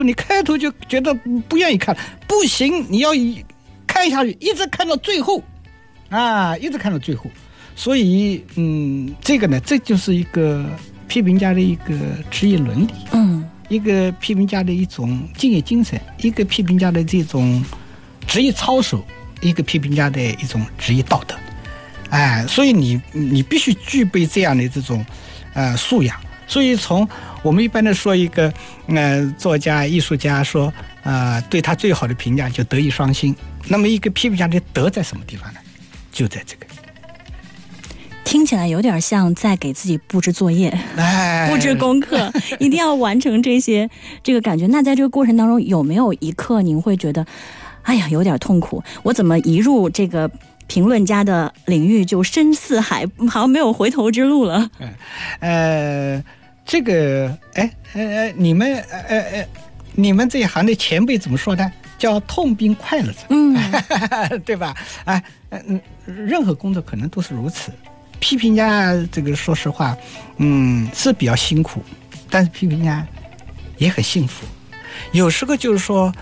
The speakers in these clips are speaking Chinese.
你开头就觉得不愿意看，不行，你要看下去，一直看到最后啊，一直看到最后。所以这个呢，这就是一个批评家的一个职业伦理，一个批评家的一种敬业精神，一个批评家的这种职业操守，一个批评家的一种职业道德。所以你必须具备这样的这种素养。所以从我们一般的说一个作家艺术家说对他最好的评价就德艺双馨。那么一个批评家的德在什么地方呢？就在这个。 听起来有点像在给自己布置作业，布置功课，一定要完成这个感觉。那在这个过程当中，有没有一刻您会觉得，哎呀，有点痛苦？我怎么一入这个评论家的领域就深似海，好像没有回头之路了？ 这个，你们这一行的前辈怎么说的？叫痛并快乐着，对吧？任何工作可能都是如此。批评家这个说实话，是比较辛苦，但是批评家也很幸福。有时候就是说，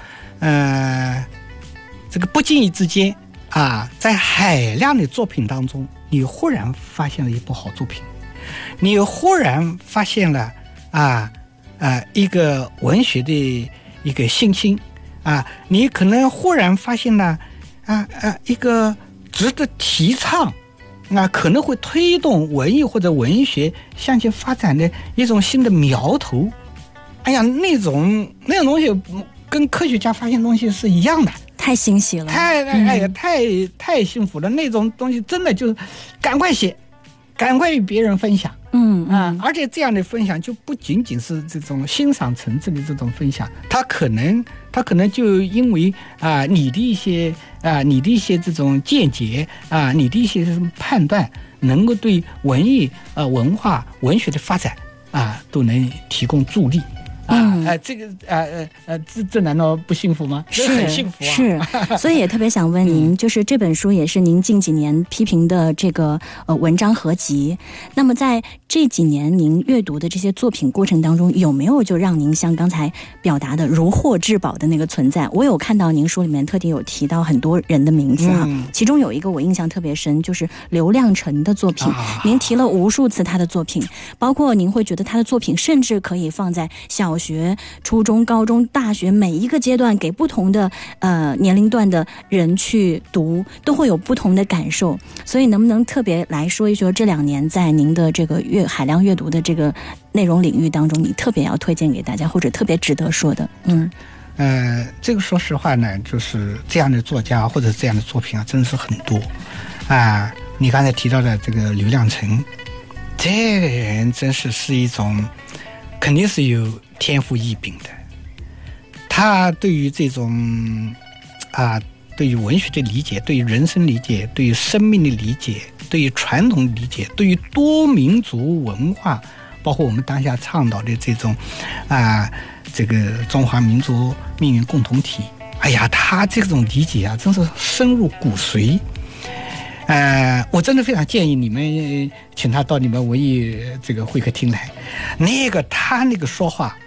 这个不经意之间在海量的作品当中，你忽然发现了一部好作品，你忽然发现了一个文学的一个新星你可能忽然发现了一个值得提倡可能会推动文艺或者文学向前发展的一种新的苗头。哎呀，那种东西跟科学家发现东西是一样的， 太欣喜了， 太幸福了。那种东西真的就赶快写，赶快与别人分享。而且这样的分享就不仅仅是这种欣赏层次的这种分享，它可能就因为你的一些这种见解你的一些这种判断，能够对文艺文化文学的发展都能提供助力。这个这难道不幸福吗？ 是很幸福是，所以也特别想问您，就是这本书也是您近几年批评的这个文章合集。那么在这几年您阅读的这些作品过程当中，有没有就让您像刚才表达的如获至宝的那个存在？我有看到您书里面特地有提到很多人的名字其中有一个我印象特别深，就是刘亮程的作品。您提了无数次他的作品，包括您会觉得他的作品甚至可以放在小学、初中、高中、大学每一个阶段，给不同的年龄段的人去读，都会有不同的感受。所以能不能特别来说一说这2年在您的这个海量阅读的这个内容领域当中，你特别要推荐给大家，或者特别值得说的？ 这个说实话呢，就是这样的作家或者这样的作品真的是很多你刚才提到的这个刘亮程，这个人真是一种肯定是有天赋异禀的。他对于这种对于文学的理解，对于人生理解，对于生命的理解，对于传统的理解，对于多民族文化，包括我们当下倡导的这种这个中华民族命运共同体，哎呀，他这种理解真是深入骨髓。我真的非常建议你们请他到你们文艺这个会客厅来，他那个说话